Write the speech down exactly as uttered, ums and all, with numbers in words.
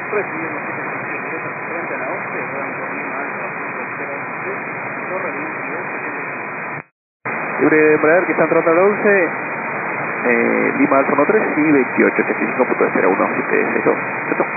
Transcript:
Recibimos frente a la once, ruedan por Lima Alfa, punto cero tres, Torre veintidós setenta y cinco. Libre de Embraer que está entrando al once, eh, Lima Alfa uno tres y veintiocho ochenta y cinco punto cero uno siete cero.